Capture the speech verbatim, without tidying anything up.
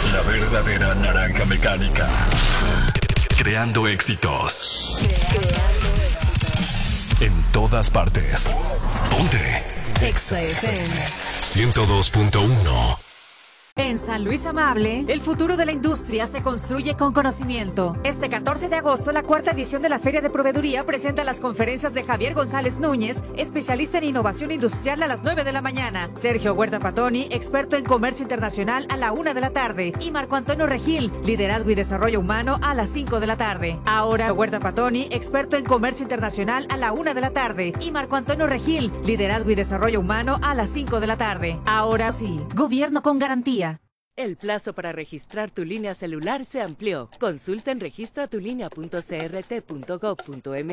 La verdadera naranja mecánica. Creando éxitos. Creando éxitos. En todas partes. Ponte. Exa F M. ciento dos punto uno. En San Luis Amable, el futuro de la industria se construye con conocimiento. Este catorce de agosto, la cuarta edición de la Feria de Proveeduría presenta las conferencias de Javier González Núñez, especialista en innovación industrial, a las nueve de la mañana. Sergio Huerta Patoni, experto en comercio internacional, a la una de la tarde. Y Marco Antonio Regil, liderazgo y desarrollo humano, a las cinco de la tarde. Ahora, Huerta Patoni, experto en comercio internacional, a la una de la tarde. Y Marco Antonio Regil, liderazgo y desarrollo humano, a las cinco de la tarde. Ahora sí, gobierno con garantía. El plazo para registrar tu línea celular se amplió. Consulta en registra tu línea punto c r t punto gov punto m